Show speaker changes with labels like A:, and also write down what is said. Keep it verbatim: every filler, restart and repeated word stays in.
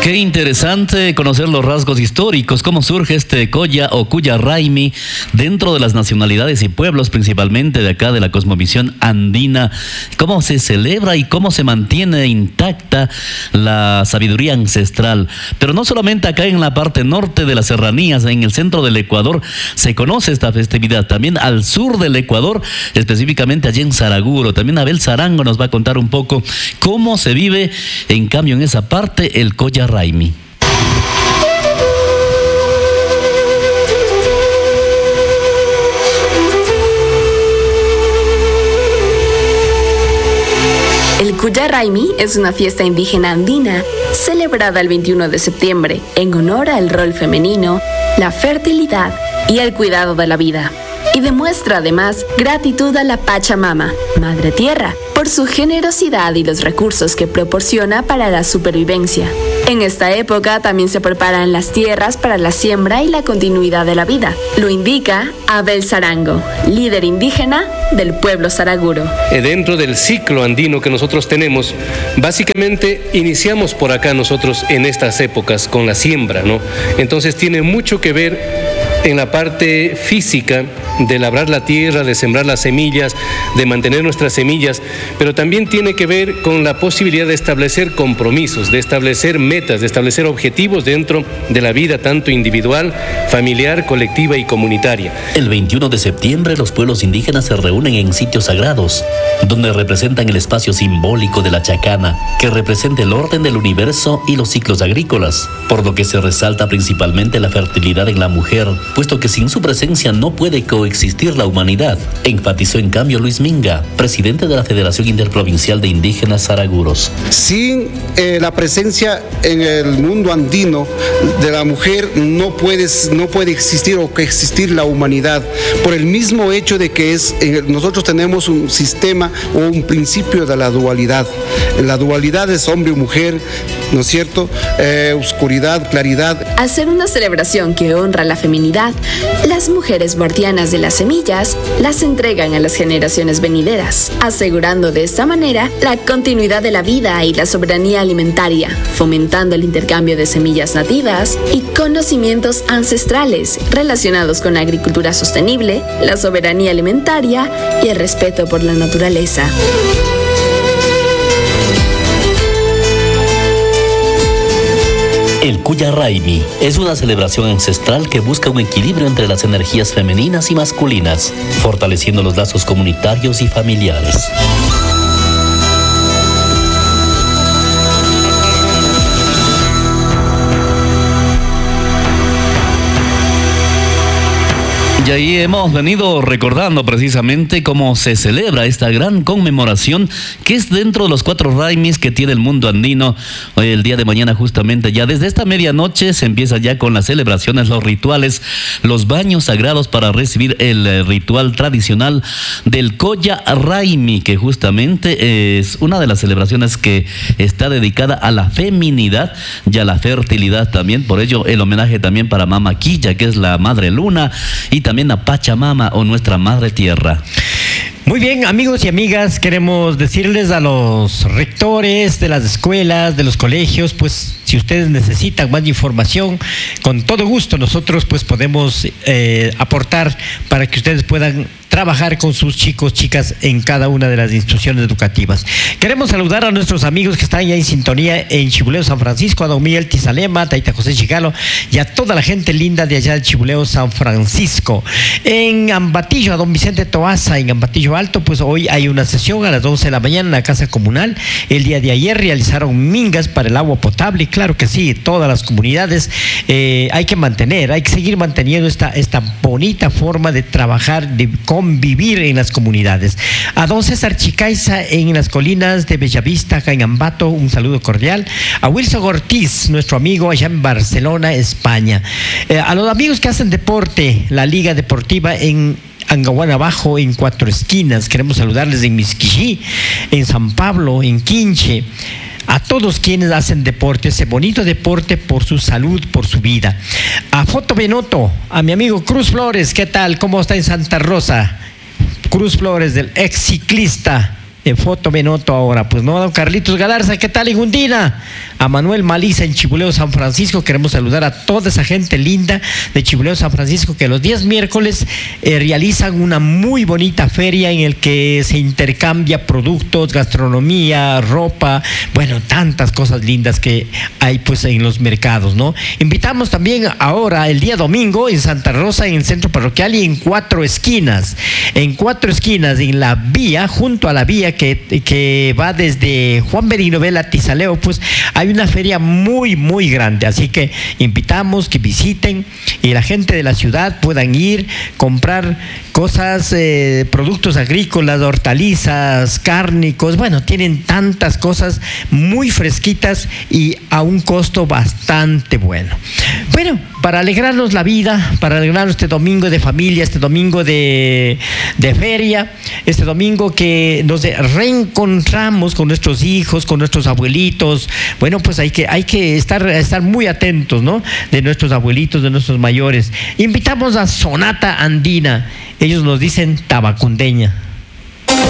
A: Qué interesante conocer los rasgos históricos, cómo surge este Colla o Cuya Raimi dentro de las nacionalidades y pueblos, principalmente de acá de la cosmovisión andina, cómo se celebra y cómo se mantiene intacta la sabiduría ancestral. Pero no solamente acá en la parte norte de las serranías, en el centro del Ecuador se conoce esta festividad, también al sur del Ecuador, específicamente allí en Saraguro. También Abel Sarango nos va a contar un poco cómo se vive, en cambio, en esa parte, el Colla Raimi.
B: El Cuya Raimi es una fiesta indígena andina celebrada el veintiuno de septiembre en honor al rol femenino, la fertilidad y el cuidado de la vida. Y demuestra además gratitud a la Pachamama, Madre Tierra, por su generosidad y los recursos que proporciona para la supervivencia. En esta época también se preparan las tierras para la siembra y la continuidad de la vida. Lo indica Abel Sarango, líder indígena del pueblo saraguro.
C: Dentro del ciclo andino que nosotros tenemos, básicamente iniciamos por acá nosotros en estas épocas con la siembra, ¿no? Entonces tiene mucho que ver en la parte física de labrar la tierra, de sembrar las semillas, de mantener nuestras semillas, pero también tiene que ver con la posibilidad de establecer compromisos, de establecer metas, de establecer objetivos dentro de la vida tanto individual, familiar, colectiva y comunitaria.
A: El veintiuno de septiembre los pueblos indígenas se reúnen en sitios sagrados, donde representan el espacio simbólico de la chacana, que representa el orden del universo y los ciclos agrícolas, por lo que se resalta principalmente la fertilidad en la mujer, puesto que sin su presencia no puede coexistir la humanidad, enfatizó en cambio Luis Minga, presidente de la Federación Interprovincial de Indígenas Saraguros.
D: Sin eh, la presencia en el mundo andino de la mujer no puede, no puede existir o coexistir la humanidad, por el mismo hecho de que es, eh, nosotros tenemos un sistema o un principio de la dualidad. La dualidad es hombre y mujer, ¿no es cierto? Eh, oscuridad, claridad.
B: Al ser una celebración que honra la feminidad, las mujeres guardianas de las semillas las entregan a las generaciones venideras, asegurando de esta manera la continuidad de la vida y la soberanía alimentaria, fomentando el intercambio de semillas nativas y conocimientos ancestrales relacionados con la agricultura sostenible, la soberanía alimentaria y el respeto por la naturaleza.
A: El Cuya Raimi es una celebración ancestral que busca un equilibrio entre las energías femeninas y masculinas, fortaleciendo los lazos comunitarios y familiares. Y ahí hemos venido recordando precisamente cómo se celebra esta gran conmemoración que es dentro de los cuatro raimis que tiene el mundo andino. El día de mañana justamente ya desde esta medianoche se empieza ya con las celebraciones, los rituales, los baños sagrados para recibir el ritual tradicional del Colla Raimi, que justamente es una de las celebraciones que está dedicada a la feminidad y a la fertilidad también. Por ello el homenaje también para Mama Quilla, que es la madre luna, y también a Pachamama o nuestra madre tierra.
E: Muy bien, amigos y amigas, queremos decirles a los rectores de las escuelas, de los colegios, pues si ustedes necesitan más información, con todo gusto nosotros pues podemos eh, aportar para que ustedes puedan trabajar con sus chicos, chicas en cada una de las instituciones educativas. Queremos saludar a nuestros amigos que están ya en sintonía en Chibuleo San Francisco, a don Miguel Tizalema, Taita José Chigalo y a toda la gente linda de allá de Chibuleo San Francisco. En Ambatillo, a don Vicente Toaza, en Ambatillo Alto, pues hoy hay una sesión a las once de la mañana en la Casa Comunal. El día de ayer realizaron mingas para el agua potable, y claro que sí, todas las comunidades eh, hay que mantener, hay que seguir manteniendo esta, esta bonita forma de trabajar, de convivir en las comunidades. A don César Chicaiza en las colinas de Bellavista, acá en Ambato, un saludo cordial. A Wilson Ortiz, nuestro amigo allá en Barcelona, España. Eh, a los amigos que hacen deporte, la Liga Deportiva en Angahuana Abajo, en Cuatro Esquinas, queremos saludarles en Misquijí, en San Pablo, en Quinche. A todos quienes hacen deporte, ese bonito deporte por su salud, por su vida. A Foto Benoto, a mi amigo Cruz Flores, ¿qué tal? ¿Cómo está en Santa Rosa? Cruz Flores, del ex ciclista en foto me noto ahora, pues no, don Carlitos Galarza, ¿qué tal en Undina? A Manuel Maliza en Chibuleo San Francisco, queremos saludar a toda esa gente linda de Chibuleo San Francisco que los días miércoles eh, realizan una muy bonita feria en el que se intercambia productos, gastronomía, ropa, bueno, tantas cosas lindas que hay pues en los mercados, ¿no? Invitamos también ahora el día domingo en Santa Rosa, en el centro parroquial y en Cuatro Esquinas, en Cuatro Esquinas, en la vía, junto a la vía que, que va desde Juan Merino Vela Tizaleo, pues hay una feria muy, muy grande, así que invitamos que visiten y la gente de la ciudad puedan ir, comprar cosas, eh, productos agrícolas, hortalizas, cárnicos, bueno, tienen tantas cosas muy fresquitas y a un costo bastante bueno. Bueno, para alegrarnos la vida, para alegrarnos este domingo de familia, este domingo de, de feria, este domingo que nos reencontramos con nuestros hijos, con nuestros abuelitos, bueno, pues hay que, hay que estar, estar muy atentos, ¿no? De nuestros abuelitos, de nuestros mayores. Invitamos a Sonata Andina, ellos nos dicen tabacundeña.